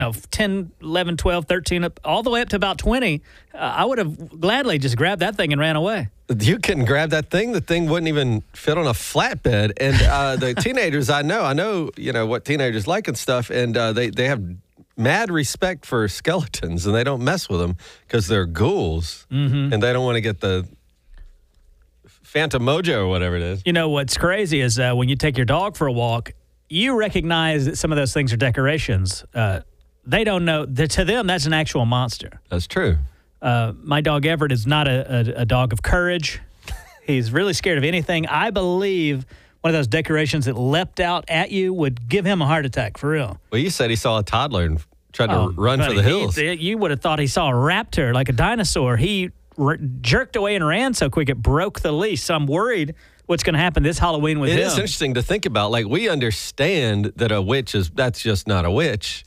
10, 11, 12, 13, all the way up to about 20, I would have gladly just grabbed that thing and ran away. You couldn't grab that thing. The thing wouldn't even fit on a flatbed. And the teenagers I know, what teenagers like and stuff, and they have mad respect for skeletons, and they don't mess with them because they're ghouls, and they don't want to get the Phantom Mojo or whatever it is. You know, what's crazy is when you take your dog for a walk, you recognize that some of those things are decorations. They don't know. To them, that's an actual monster. That's true. My dog Everett is not a dog of courage. He's really scared of anything. I believe one of those decorations that leapt out at you would give him a heart attack, for real. Well, you said he saw a toddler and tried to run for the hills. You would have thought he saw a raptor, like a dinosaur. He jerked away and ran so quick it broke the leash. So I'm worried what's going to happen this Halloween with him. It is interesting to think about. Like, we understand that a witch that's just not a witch.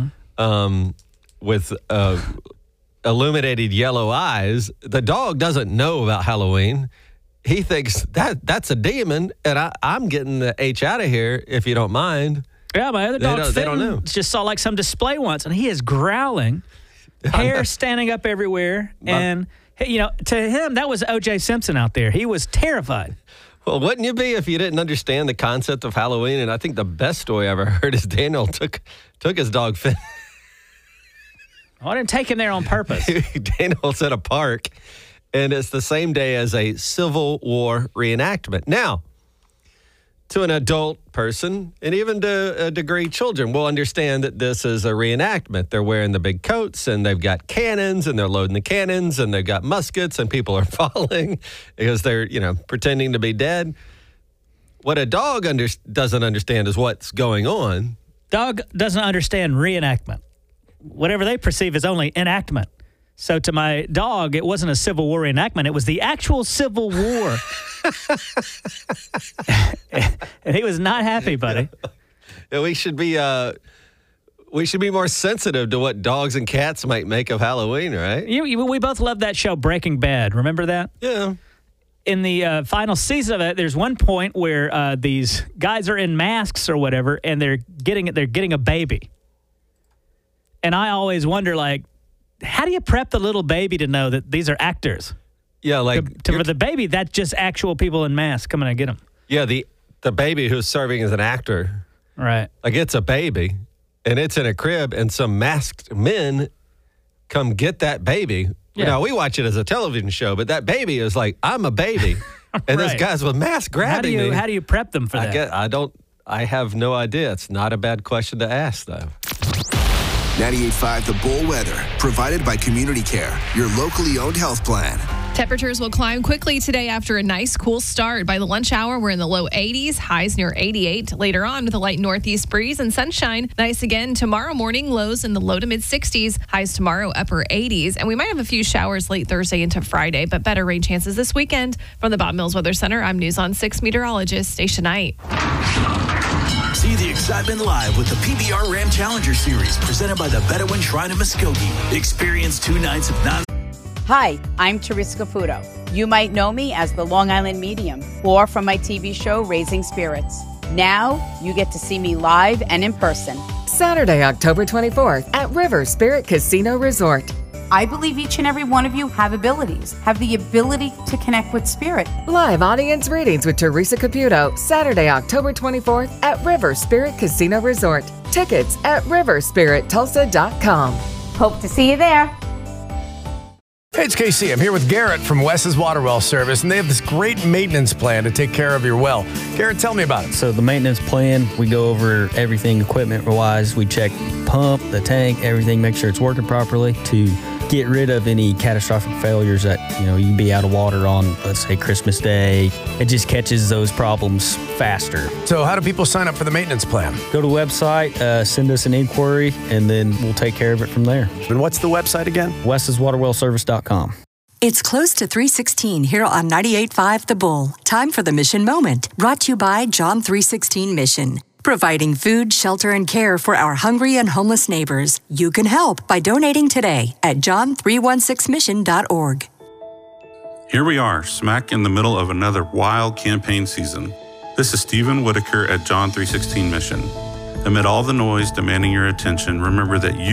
With illuminated yellow eyes. The dog doesn't know about Halloween. He thinks that's a demon, and I'm getting the H out of here if you don't mind. Yeah, my other dog they don't know. Just saw like some display once, and he is growling, hair standing up everywhere, and to him that was O.J. Simpson out there. He was terrified. Well, wouldn't you be if you didn't understand the concept of Halloween? And I think the best story I ever heard is Daniel took his dog Finn. I didn't take him there on purpose. Daniel's at a park, and it's the same day as a Civil War reenactment. Now, to an adult person, and even to a degree children, will understand that this is a reenactment. They're wearing the big coats, and they've got cannons, and they're loading the cannons, and they've got muskets, and people are falling because they're, pretending to be dead. What a dog doesn't understand is what's going on. Dog doesn't understand reenactment. Whatever they perceive is only enactment. So to my dog, it wasn't a Civil War reenactment. It was the actual Civil War. And he was not happy, buddy. Yeah, we should be more sensitive to what dogs and cats might make of Halloween, right? We both love that show, Breaking Bad. Remember that? Yeah. In the final season of it, there's one point where these guys are in masks or whatever, and they're getting a baby. And I always wonder, how do you prep the little baby to know that these are actors? Yeah, for the baby, that's just actual people in masks coming to get him. Yeah, the baby who's serving as an actor. Right. It's a baby, and it's in a crib, and some masked men come get that baby. Yeah. We watch it as a television show, but that baby is like, I'm a baby. And Right. those guys with masks grabbing me. How do you prep them for that? I have no idea. It's not a bad question to ask, though. 98.5 The Bull weather, provided by Community Care, your locally owned health plan. Temperatures will climb quickly today after a nice cool start. By the lunch hour, we're in the low 80s, highs near 88. Later on, with a light northeast breeze and sunshine. Nice again tomorrow morning, lows in the low to mid 60s, highs tomorrow upper 80s. And we might have a few showers late Thursday into Friday, but better rain chances this weekend. From the Bob Mills Weather Center, I'm News on 6 meteorologist Stacia Knight. See the excitement live with the PBR Ram Challenger Series presented by the Bedouin Shrine of Muskogee. Experience 2 nights of Hi, I'm Teresa Caputo. You might know me as the Long Island Medium or from my TV show, Raising Spirits. Now you get to see me live and in person. Saturday, October 24th at River Spirit Casino Resort. I believe each and every one of you have abilities, have the ability to connect with spirit. Live audience readings with Teresa Caputo, Saturday, October 24th at River Spirit Casino Resort. Tickets at riverspirittulsa.com. Hope to see you there. Hey, it's KC. I'm here with Garrett from Wes's Water Well Service, and they have this great maintenance plan to take care of your well. Garrett, tell me about it. So the maintenance plan, we go over everything equipment-wise. We check pump, the tank, everything, make sure it's working properly to get rid of any catastrophic failures that, you can be out of water on, let's say, Christmas Day. It just catches those problems faster. So how do people sign up for the maintenance plan? Go to the website, send us an inquiry, and then we'll take care of it from there. And what's the website again? wes'swaterwellservice.com. It's close to 3:16 here on 98.5 The Bull. Time for the Mission Moment, brought to you by John 3:16 Mission. Providing food, shelter, and care for our hungry and homeless neighbors. You can help by donating today at john316mission.org. Here we are, smack in the middle of another wild campaign season. This is Stephen Whitaker at John 3:16 Mission. Amid all the noise demanding your attention, remember that you